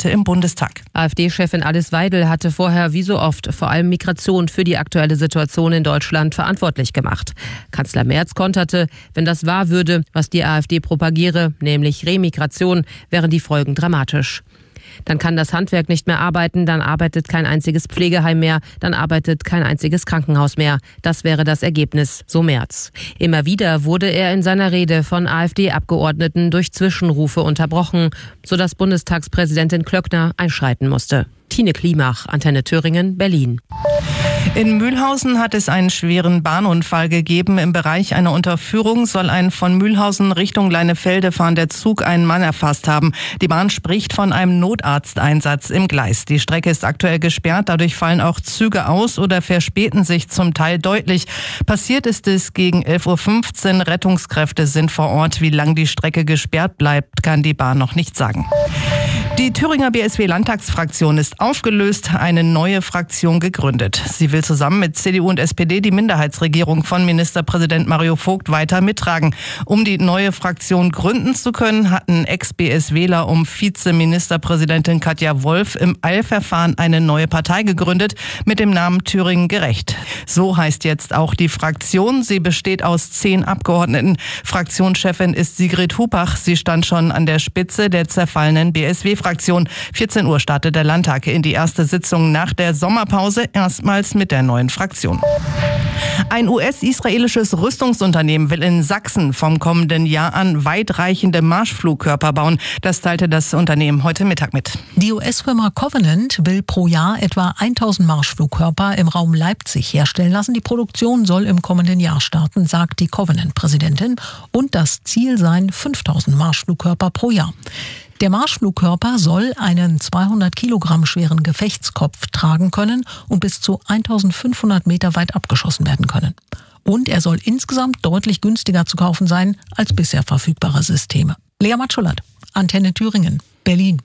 heute im Bundestag. AfD-Chefin Alice Weidel hatte vorher wie so oft vor allem Migration für die aktuelle Situation in Deutschland verantwortlich gemacht. Kanzler Merz konterte, wenn das wahr würde, was die AfD propagiere, nämlich Remigration, wären die Folgen dramatisch. Dann kann das Handwerk nicht mehr arbeiten, dann arbeitet kein einziges Pflegeheim mehr, dann arbeitet kein einziges Krankenhaus mehr. Das wäre das Ergebnis, so Merz. Immer wieder wurde er in seiner Rede von AfD-Abgeordneten durch Zwischenrufe unterbrochen, sodass Bundestagspräsidentin Klöckner einschreiten musste. Tine Klimach, Antenne Thüringen, Berlin. In Mühlhausen hat es einen schweren Bahnunfall gegeben. Im Bereich einer Unterführung soll ein von Mühlhausen Richtung Leinefelde fahrender Zug einen Mann erfasst haben. Die Bahn spricht von einem Notarzteinsatz im Gleis. Die Strecke ist aktuell gesperrt. Dadurch fallen auch Züge aus oder verspäten sich zum Teil deutlich. Passiert ist es gegen 11:15 Uhr. Rettungskräfte sind vor Ort. Wie lang die Strecke gesperrt bleibt, kann die Bahn noch nicht sagen. Die Thüringer BSW-Landtagsfraktion ist aufgelöst, eine neue Fraktion gegründet. Sie will zusammen mit CDU und SPD die Minderheitsregierung von Ministerpräsident Mario Vogt weiter mittragen. Um die neue Fraktion gründen zu können, hatten Ex-BSWler um Vizeministerpräsidentin Katja Wolf im Eilverfahren eine neue Partei gegründet mit dem Namen Thüringen gerecht. So heißt jetzt auch die Fraktion. Sie besteht aus 10 Abgeordneten. Fraktionschefin ist Sigrid Hupach. Sie stand schon an der Spitze der zerfallenen BSW-Fraktion. 14 Uhr startet der Landtag in die erste Sitzung nach der Sommerpause, erstmals mit der neuen Fraktion. Ein US-israelisches Rüstungsunternehmen will in Sachsen vom kommenden Jahr an weitreichende Marschflugkörper bauen. Das teilte das Unternehmen heute Mittag mit. Die US-Firma Covenant will pro Jahr etwa 1000 Marschflugkörper im Raum Leipzig herstellen lassen. Die Produktion soll im kommenden Jahr starten, sagt die Covenant-Präsidentin. Und das Ziel seien 5000 Marschflugkörper pro Jahr. Der Marschflugkörper soll einen 200 Kilogramm schweren Gefechtskopf tragen können und bis zu 1500 Meter weit abgeschossen werden können. Und er soll insgesamt deutlich günstiger zu kaufen sein als bisher verfügbare Systeme. Lea Matschulat, Antenne Thüringen, Berlin.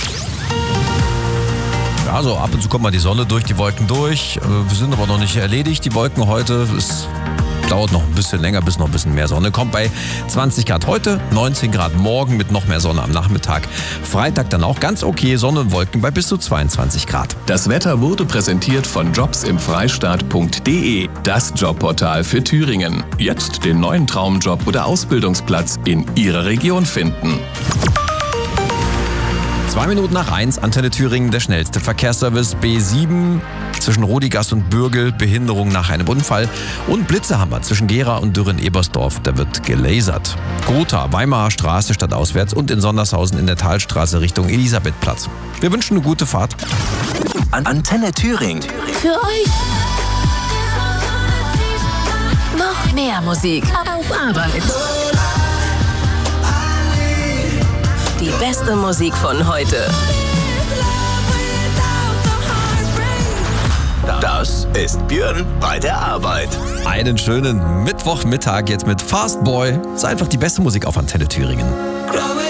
Also ab und zu kommt mal die Sonne durch die Wolken durch. Wir sind aber noch nicht erledigt. Die Wolken heute, es dauert noch ein bisschen länger, bis noch ein bisschen mehr Sonne kommt. Bei 20 Grad heute, 19 Grad morgen mit noch mehr Sonne am Nachmittag. Freitag dann auch ganz okay, Sonne und Wolken bei bis zu 22 Grad. Das Wetter wurde präsentiert von jobsimfreistaat.de, das Jobportal für Thüringen. Jetzt den neuen Traumjob oder Ausbildungsplatz in Ihrer Region finden. 2 Minuten nach 1, Antenne Thüringen, der schnellste Verkehrsservice. B7 zwischen Rodigast und Bürgel, Behinderung nach einem Unfall. Und Blitzehammer zwischen Gera und Dürren-Ebersdorf, da wird gelasert. Gotha, Weimarer Straße stadtauswärts und in Sondershausen in der Talstraße Richtung Elisabethplatz. Wir wünschen eine gute Fahrt. Antenne Thüringen. Für euch. Noch mehr Musik auf Arbeit. Die beste Musik von heute. Das ist Björn bei der Arbeit. Einen schönen Mittwochmittag jetzt mit Fast Boy. Ist einfach die beste Musik auf Antenne Thüringen.